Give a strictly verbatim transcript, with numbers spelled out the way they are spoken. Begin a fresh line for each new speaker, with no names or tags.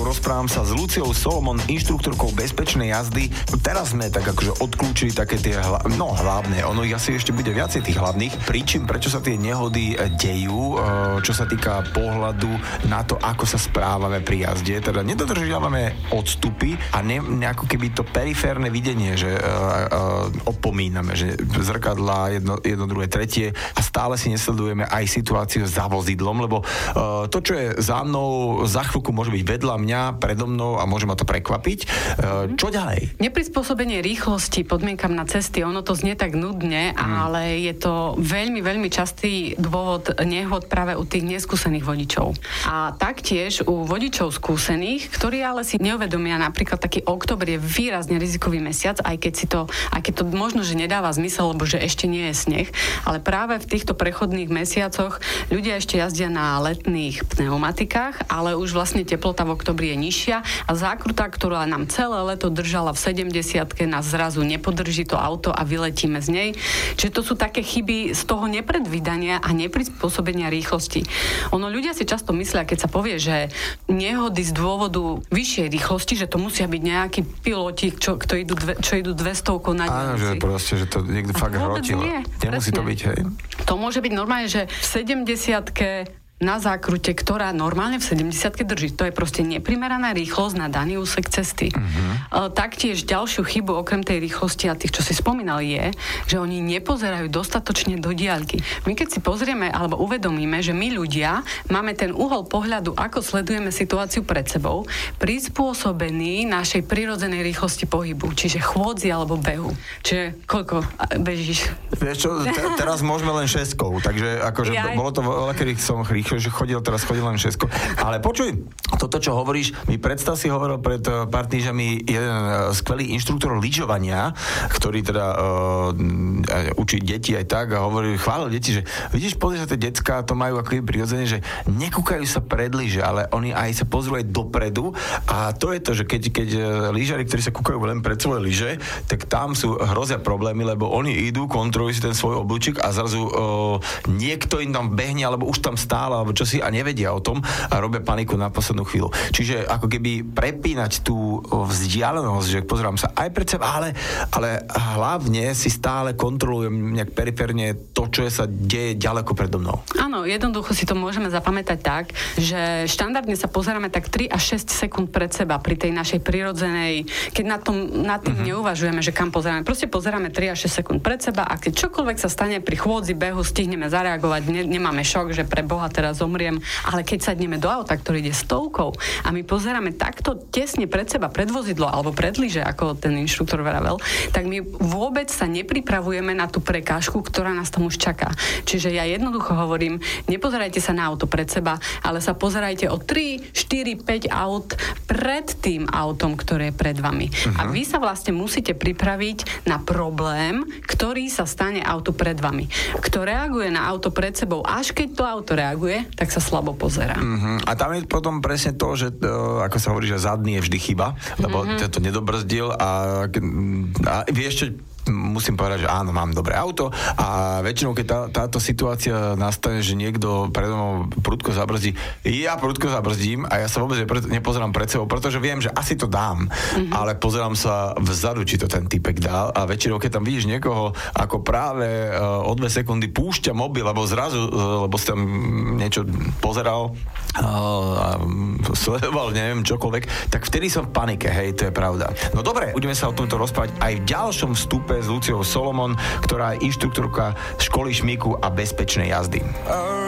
rozprávam sa s Luciou Solomon, inštruktorkou bezpečnej jazdy. Teraz sme tak akože odklúčili také tie hla, no hlavné, ono ich asi ešte bude viacej tých hlavných príčin, prečo sa tie nehody dejú, čo sa týka pohľadu na to, ako sa správame pri jazde. Teda nedodržiavame odstupy a ne, nejako keby to periférne videnie, že uh, uh, opomíname, že zrkadlá jedno, jedno, druhé, tretie a stále si nesledujeme aj situáciu za vozidlom, lebo uh, to, čo je za mnou, za chvíľku môže byť vedľa mňa, predo mnou a môže ma to prekvapiť. Uh, čo ďalej?
Neprispôsobenie rýchlosti podmienkam na cesty, ono to znie tak nudne, mm. ale je to veľmi, veľmi častý dôvod nehod práve u tých neskúsených vodičov. A taktiež u vodičov skúsených, ktorí ale si neuvedomia, napríklad taký október je výrazne rizikový mesiac, aj keď si to, aj keď to možno, že nedáva zmysel, lebo že ešte nie je sneh, ale práve v týchto prechodných mesiacoch ľudia ešte jazdia na letných pneumatikách, ale už vlastne teplota v októbri je nižšia a zákruta, ktorá nám celé leto držala v sedemdesiatke, nás zrazu nepodrží to auto a vyletíme z nej. Čiže to sú také chyby z toho nepredvídania a neprispôsobenia rýchlosti. Ono ľudia si často myslia, keď sa povie, že nehody z dôvodu vyššej rýchlosti, že to musia byť nejakí piloti, čo, kto idú dve, čo idú dvestovkou na diaľnici.
Áno, že proste, že to niekto fakt hrotil.
Nie,
nemusí presne. To byť, hej.
To môže byť normálne, že v sedemdesiatke na zákrute, ktorá normálne v sedemdesiatke drží. To je proste neprimeraná rýchlosť na daný úsek cesty. Uh-huh. Taktiež ďalšiu chybu okrem tej rýchlosti a tých, čo si spomínal, je, že oni nepozerajú dostatočne do diaľky. My keď si pozrieme alebo uvedomíme, že my ľudia máme ten uhol pohľadu, ako sledujeme situáciu pred sebou, prispôsobený našej prirodzenej rýchlosti pohybu, čiže chôdzi alebo behu. Čiže koľko bežíš?
Vieš čo, te- teraz môžeme len šesťkou, takže akože Jaj. bolo to veľa, kedy som rýchlo že chodil, teraz chodil len šesko. Ale počuj, toto, čo hovoríš, mi predstav si hovoril pred pár týždňami jeden skvelý inštruktor lyžovania, ktorý teda uh, učí deti aj tak a hovorí, chválil deti, že vidíš, pozri sa, tie decká to majú ako prirodzene, že nekúkajú sa pred lyže, ale oni aj sa pozrú aj dopredu a to je to, že keď, keď lyžari, ktorí sa kúkajú len pred svoje lyže, tak tam sú hrozia problémy, lebo oni idú, kontrolujú si ten svoj oblúčik a zrazu uh, niekto im tam behne, alebo už tam stále alebo čo si a nevedia o tom a robia paniku na poslednú chvíľu. Čiže ako keby prepínať tú vzdialenosť, že pozerám sa aj pred seba, ale, ale hlavne si stále kontrolujem nejak periférne to, čo je sa deje ďaleko predo mnou.
Áno, jednoducho si to môžeme zapamätať tak, že štandardne sa pozeráme tak tri až šesť sekúnd pred seba pri tej našej prirodzenej, keď na tom, nad tým uh-huh. neuvažujeme, že kam pozeráme. Proste pozeráme tri až šesť sekúnd pred seba a keď čokoľvek sa stane pri chôdzi, behu, stihneme zareagovať, ne, nemáme šok, že pre Boha teraz zomriem, ale keď sadneme do auta, ktorý ide stovkou a my pozeráme takto tesne pred seba, pred vozidlo alebo pred lyže, ako ten inštruktor vravel, tak my vôbec sa nepripravujeme na tú prekážku, ktorá nás tam už čaká. Čiže ja jednoducho hovorím, nepozerajte sa na auto pred seba, ale sa pozerajte o tri, štyri, päť aut pred tým autom, ktoré je pred vami. Uh-huh. A vy sa vlastne musíte pripraviť na problém, ktorý sa stane autu pred vami. Kto reaguje na auto pred sebou, až keď to auto reaguje, tak sa slabo pozerá.
Uh-huh. A tam je potom presne to, že uh, ako sa hovorí, že zadný je vždy chyba, lebo uh-huh. to nedobrzdil a, a vieš čo, musím povedať, že áno, mám dobré auto a väčšinou, keď tá, táto situácia nastane, že niekto predo mnou prudko zabrzdí, ja prudko zabrzdím a ja sa vôbec nepozerám pred sebou, pretože viem, že asi to dám, mm-hmm. ale pozerám sa vzadu, či to ten typek dá a väčšinou, keď tam vidíš niekoho, ako práve uh, o dve sekundy púšťa mobil, alebo zrazu, uh, lebo si tam niečo pozeral uh, a sledoval, neviem, čokoľvek, tak vtedy som v panike, hej, to je pravda. No dobre, budeme sa o tomto rozprávať aj v ďalšom vstupe s Luciou Solomon, ktorá je inštruktorka školy šmíku a bezpečnej jazdy.